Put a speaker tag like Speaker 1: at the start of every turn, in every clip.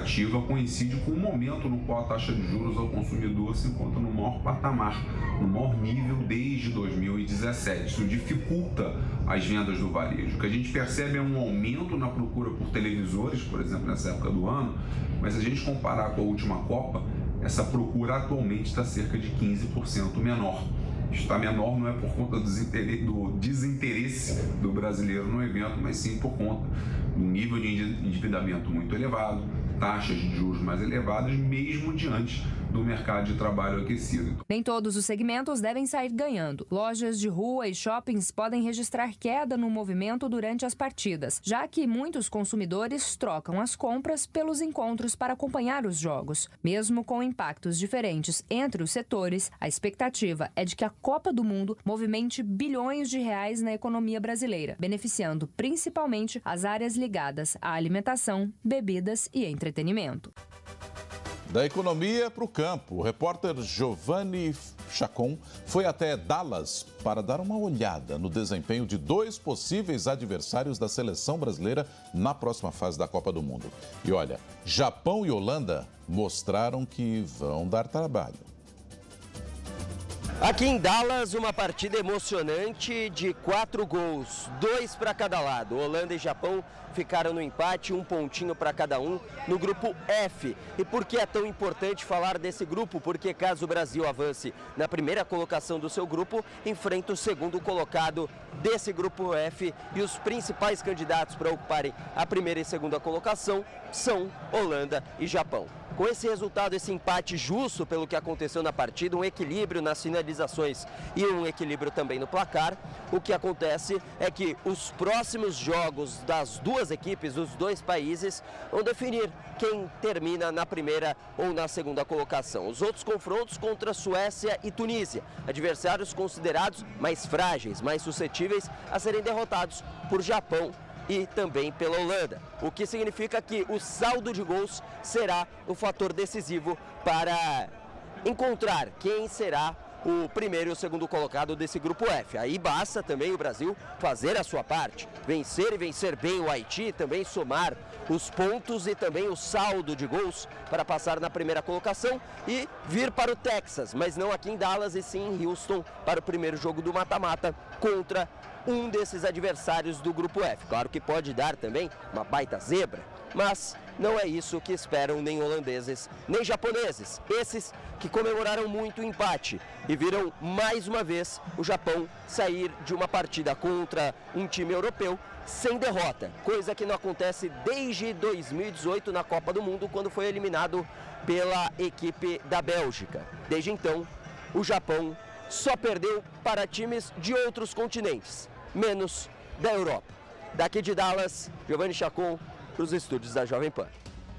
Speaker 1: expectativa coincide com o momento no qual a taxa de juros ao consumidor se encontra no maior patamar, no maior nível desde 2017. Isso dificulta as vendas do varejo. O que a gente percebe é um aumento na procura por televisores, por exemplo, nessa época do ano, mas se a gente comparar com a última Copa, essa procura atualmente está cerca de 15% menor. Está menor não é por conta do desinteresse do brasileiro no evento, mas sim por conta do nível de endividamento muito elevado, taxas de juros mais elevadas, mesmo diante do mercado de trabalho aquecido.
Speaker 2: Nem todos os segmentos devem sair ganhando. Lojas de rua e shoppings podem registrar queda no movimento durante as partidas, já que muitos consumidores trocam as compras pelos encontros para acompanhar os jogos. Mesmo com impactos diferentes entre os setores, a expectativa é de que a Copa do Mundo movimente bilhões de reais na economia brasileira, beneficiando principalmente as áreas ligadas à alimentação, bebidas e entretenimento.
Speaker 3: Da economia para o campo, o repórter Giovanni Chacon foi até Dallas para dar uma olhada no desempenho de dois possíveis adversários da seleção brasileira na próxima fase da Copa do Mundo. E olha, Japão e Holanda mostraram que vão dar trabalho.
Speaker 4: Aqui em Dallas, uma partida emocionante de 4 gols, 2 para cada lado. Holanda e Japão ficaram no empate, 1 pontinho para cada um no grupo F. E por que é tão importante falar desse grupo? Porque caso o Brasil avance na primeira colocação do seu grupo, enfrenta o segundo colocado desse grupo F, e os principais candidatos para ocuparem a primeira e segunda colocação são Holanda e Japão. Com esse resultado, esse empate justo pelo que aconteceu na partida, um equilíbrio nas finalizações e um equilíbrio também no placar, o que acontece é que os próximos jogos das duas equipes, dos dois países, vão definir quem termina na primeira ou na segunda colocação. Os outros confrontos contra Suécia e Tunísia, adversários considerados mais frágeis, mais suscetíveis a serem derrotados por Japão e também pela Holanda, o que significa que o saldo de gols será o fator decisivo para encontrar quem será o primeiro e o segundo colocado desse grupo F. Aí basta também o Brasil fazer a sua parte, vencer e vencer bem o Haiti, também somar os pontos e também o saldo de gols para passar na primeira colocação e vir para o Texas, mas não aqui em Dallas e sim em Houston para o primeiro jogo do mata-mata contra um desses adversários do grupo F. Claro que pode dar também uma baita zebra, mas não é isso que esperam nem holandeses, nem japoneses. Esses que comemoraram muito o empate e viram mais uma vez o Japão sair de uma partida contra um time europeu sem derrota, coisa que não acontece desde 2018 na Copa do Mundo, quando foi eliminado pela equipe da Bélgica. Desde então, o Japão só perdeu para times de outros continentes, menos da Europa. Daqui de Dallas, Giovanni Chacon, para os estúdios da Jovem Pan.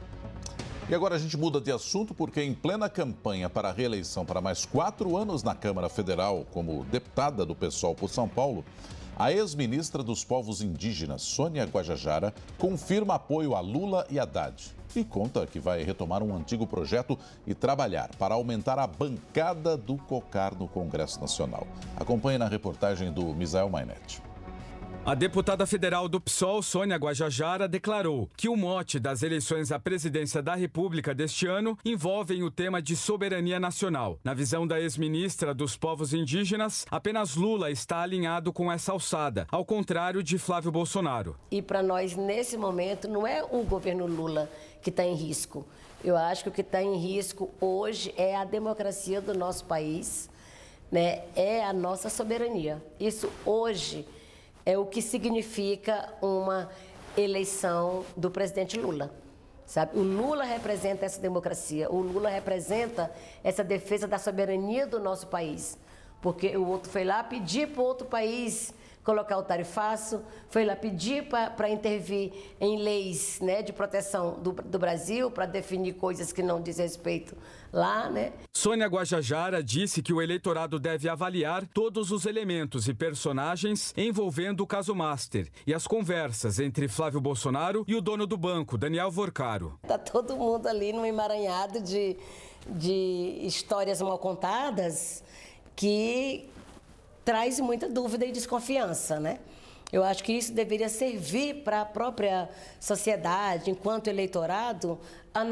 Speaker 3: E agora a gente muda de assunto porque em plena campanha para a reeleição para mais 4 anos na Câmara Federal como deputada do PSOL por São Paulo, a ex-ministra dos Povos Indígenas, Sônia Guajajara, confirma apoio a Lula e Haddad e conta que vai retomar um antigo projeto e trabalhar para aumentar a bancada do COCAR no Congresso Nacional. Acompanhe na reportagem do Misael Mainetti.
Speaker 5: A deputada federal do PSOL, Sônia Guajajara, declarou que o mote das eleições à presidência da República deste ano envolvem o tema de soberania nacional. Na visão da ex-ministra dos Povos Indígenas, apenas Lula está alinhado com essa alçada, ao contrário de Flávio Bolsonaro.
Speaker 6: E para nós, nesse momento, não é o governo Lula que está em risco. Eu acho que o que está em risco hoje é a democracia do nosso país, né? É a nossa soberania. Isso hoje é o que significa uma eleição do presidente Lula, sabe? O Lula representa essa democracia, o Lula representa essa defesa da soberania do nosso país, porque o outro foi lá pedir para o outro país colocar o tarifaço, foi lá pedir para intervir em leis, né, de proteção do Brasil, para definir coisas que não diz respeito lá, né?
Speaker 5: Sônia Guajajara disse que o eleitorado deve avaliar todos os elementos e personagens envolvendo o caso Master e as conversas entre Flávio Bolsonaro e o dono do banco, Daniel Vorcaro.
Speaker 6: Está todo mundo ali num emaranhado de histórias mal contadas que traz muita dúvida e desconfiança, né? Eu acho que isso deveria servir para a própria sociedade, enquanto eleitorado,